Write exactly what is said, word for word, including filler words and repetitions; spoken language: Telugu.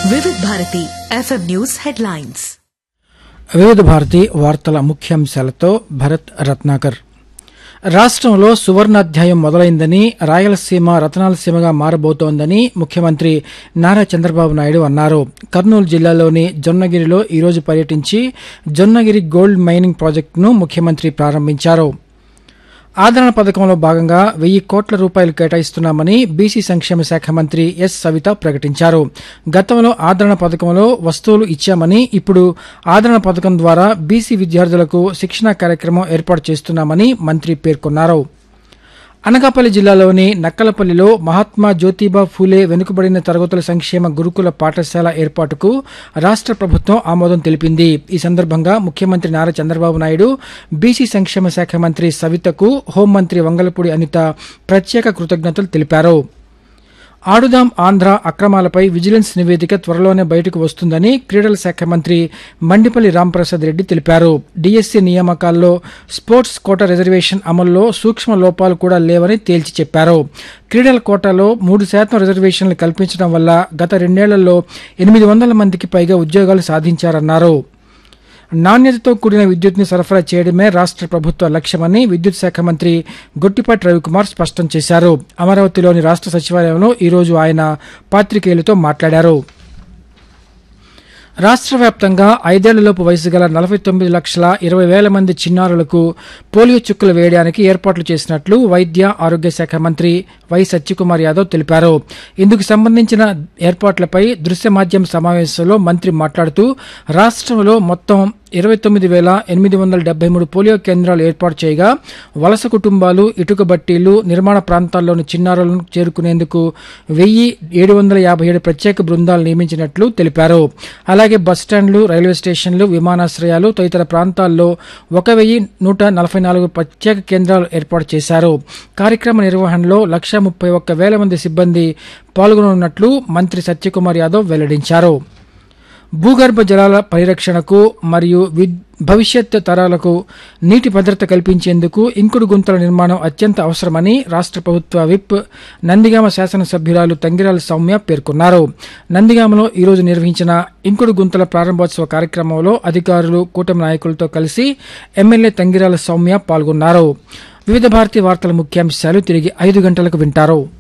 వివిధ భారతి ఎఫ్ఎం న్యూస్ హెడ్లైన్స్. వివిధ భారతి వార్తల ముఖ్యాంశాలతో భరత్ రత్నాకర్. రాష్ట్రంలో సువర్ణాధ్యాయం మొదలైందని, రాయలసీమ రతనాలసీమగా మారబోతోందని ముఖ్యమంత్రి నారా చంద్రబాబు నాయుడు అన్నారు. కర్నూలు జిల్లాలోని జొన్నగిరిలో ఈరోజు పర్యటించి జొన్నగిరి గోల్డ్ మైనింగ్ ప్రాజెక్టును ముఖ్యమంత్రి ప్రారంభించారు. ఆదరణ పథకంలో భాగంగా వెయ్యి కోట్ల రూపాయలు కేటాయిస్తున్నామని బీసీ సంక్షేమ శాఖ మంత్రి ఎస్ సవిత ప్రకటించారు. గతంలో ఆదరణ పథకంలో వస్తువులు ఇచ్చామని, ఇప్పుడు ఆదరణ పథకం ద్వారా బీసీ విద్యార్థులకు శిక్షణా కార్యక్రమం ఏర్పాటు చేస్తున్నామని మంత్రి పేర్కొన్నారు. అనకాపల్లి జిల్లాలోని నక్కలపల్లిలో మహాత్మా జ్యోతిబా ఫూలే వెనుకబడిన తరగతుల సంక్షేమ గురుకుల పాఠశాల ఏర్పాటుకు రాష్ట్ర ప్రభుత్వం ఆమోదం తెలిపింది. ఈ సందర్భంగా ముఖ్యమంత్రి నారా చంద్రబాబు నాయుడు బీసీ సంక్షేమ శాఖ మంత్రి సవితకు హోంమంత్రి వంగలపూడి అనిత ప్రత్యేక కృతజ్ఞతలు తెలిపారు. ఆడుదాం ఆంధ్ర అక్రమాలపై విజిలెన్స్ నివేదిక త్వరలోనే బయటకు వస్తుందని క్రీడల శాఖ మంత్రి మండిపల్లి రాంప్రసాద్ రెడ్డి తెలిపారు. డీఎస్సీ నియామకాల్లో స్పోర్ట్స్ కోటా రిజర్వేషన్ అమల్లో సూక్ష్మ లోపాలు కూడా లేవని తేల్చి చెప్పారు. క్రీడల కోటాలో మూడు శాతం రిజర్వేషన్లు కల్పించడం వల్ల గత రెండేళ్లలో ఎనిమిది వందల మందికి పైగా ఉద్యోగాలు సాధించారన్నారు. నాణ్యతతో కూడిన విద్యుత్ని సరఫరా చేయడమే రాష్ట్ర ప్రభుత్వ లక్ష్యమని విద్యుత్ శాఖ మంత్రి గొట్టిపాటి రవికుమార్ స్పష్టం చేశారు. అమరావతిలోని రాష్ట్ర సచివాలయంలో ఈరోజు ఆయన పాత్రికేయులతో మాట్లాడారు. రాష్ట్ర వ్యాప్తంగా ఐదేళ్లలోపు వయసు గల నలభై తొమ్మిది లక్షల ఇరవై వేల మంది చిన్నారులకు పోలియో చుక్కలు వేయడానికి ఏర్పాట్లు చేసినట్లు వైద్య ఆరోగ్య శాఖ మంత్రి వై సత్యకుమార్ యాదవ్ తెలిపారు. ఇందుకు సంబంధించిన ఏర్పాట్లపై దృశ్య మాధ్యమ సమావేశంలో మంత్రి మాట్లాడుతూ రాష్ట్రంలో మొత్తం ఇరవై తొమ్మిది వేల ఎనిమిది వందల డెబ్బై మూడు పోలియో కేంద్రాలు ఏర్పాటు చేయగా వలస కుటుంబాలు, ఇటుక బట్టీలు, నిర్మాణ ప్రాంతాల్లోని చిన్నారులను చేరుకునేందుకు వెయ్యి ఏడు వందల యాభై ఏడు ప్రత్యేక బృందాలు నియమించినట్లు తెలిపారు. అలాగే బస్టాండ్లు, రైల్వే స్టేషన్లు, విమానాశ్రయాలు తదితర ప్రాంతాల్లో ఒక వెయ్యి నూట నలభై నాలుగు ప్రత్యేక కేంద్రాలు ఏర్పాటు చేశారు. కార్యక్రమ నిర్వహణలో లక్ష ముప్పై ఒక్క వేల మంది సిబ్బంది పాల్గొననున్నట్లు మంత్రి సత్యకుమార్ యాదవ్ వెల్లడించారు. భూగర్భ జలాల పరిరక్షణకు మరియు భవిష్యత్ తరాలకు నీటి భద్రత కల్పించేందుకు ఇంకుడు గుంతల నిర్మాణం అత్యంత అవసరమని రాష్ట్ర ప్రభుత్వ విప్ నందిగామ శాసనసభ్యురాలు తంగిరాల సౌమ్య పేర్కొన్నారు. నందిగామలో ఈరోజు నిర్వహించిన ఇంకుడు గుంతల ప్రారంభోత్సవ కార్యక్రమంలో అధికారులు, కూటమి నాయకులతో కలిసి ఎమ్మెల్యే తంగిరాల సౌమ్య పాల్గొన్నారు. వివిధ భారతీయ వార్తల ముఖ్యాంశాలు తిరిగి ఐదు గంటలకు వింటారు.